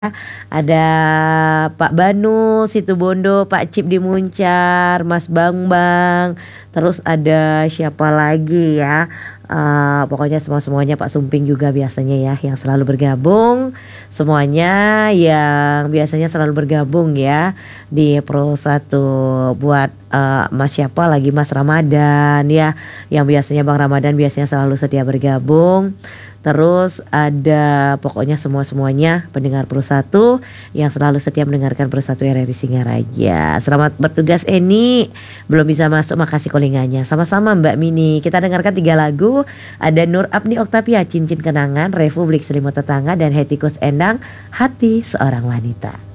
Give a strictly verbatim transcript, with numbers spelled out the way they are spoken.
Ada Pak Banu Situbondo, Pak Cip di Muncar, Mas Bambang, terus ada siapa lagi ya, eee, pokoknya semua-semuanya, Pak Sumping juga biasanya ya yang selalu bergabung, semuanya yang biasanya selalu bergabung ya di Pro satu buat, eee, Mas siapa lagi, Mas Ramadhan ya, yang biasanya Bang Ramadhan biasanya selalu setia bergabung. Terus ada pokoknya semua-semuanya pendengar Pro satu yang selalu setia mendengarkan Pro satu R R I Singaraja. Selamat bertugas Eni, belum bisa masuk makasih calling-annya. Sama-sama Mbak Mini, kita dengarkan tiga lagu. Ada Nur Abdi Oktavia, Cincin Kenangan, Republik Selimut Tetangga, dan Hetty Koes Endang, Hati Seorang Wanita.